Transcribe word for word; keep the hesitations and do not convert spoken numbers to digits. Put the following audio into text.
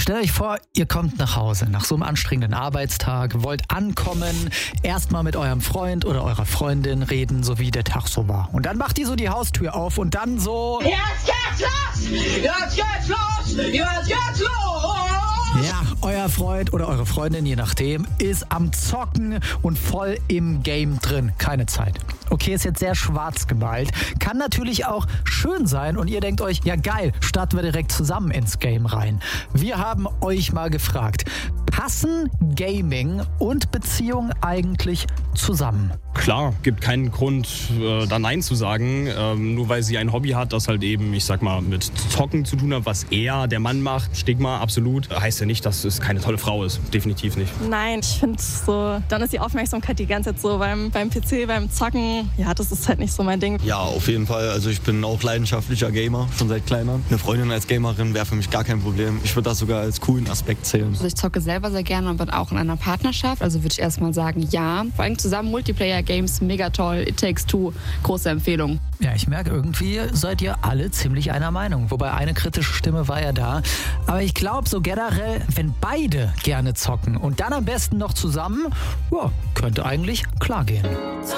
Stellt euch vor, ihr kommt nach Hause nach so einem anstrengenden Arbeitstag, wollt ankommen, erstmal mit eurem Freund oder eurer Freundin reden, so wie der Tag so war. Und dann macht ihr so die Haustür auf und dann so... Jetzt geht's los! Jetzt geht's los! Jetzt geht's los! Ja, euer Freund oder eure Freundin, je nachdem, ist am Zocken und voll im Game drin. Keine Zeit. Okay, ist jetzt sehr schwarz gemalt. Kann natürlich auch schön sein und ihr denkt euch, ja geil, starten wir direkt zusammen ins Game rein. Wir haben euch mal gefragt, passen Gaming und Beziehung eigentlich zusammen? Klar, gibt keinen Grund, äh, da Nein zu sagen, ähm, nur weil sie ein Hobby hat, das halt eben, ich sag mal, mit Zocken zu tun hat, was er, der Mann macht, Stigma, absolut, heißt ja nicht, dass es keine tolle Frau ist, definitiv nicht. Nein, ich finde so, dann ist die Aufmerksamkeit die ganze Zeit so beim, beim P C, beim Zocken, ja, das ist halt nicht so mein Ding. Ja, auf jeden Fall, also ich bin auch leidenschaftlicher Gamer, schon seit klein an. Eine Freundin als Gamerin wäre für mich gar kein Problem, ich würde das sogar als coolen Aspekt zählen. Also ich zocke selber sehr gerne und bin auch in einer Partnerschaft, also würde ich erstmal sagen, ja. Vor allem zusammen Multiplayer-Games, mega toll. It Takes Two, große Empfehlung. Ja, ich merke, irgendwie seid ihr alle ziemlich einer Meinung. Wobei eine kritische Stimme war ja da. Aber ich glaube so generell, wenn beide gerne zocken und dann am besten noch zusammen, ja, könnte eigentlich klar gehen.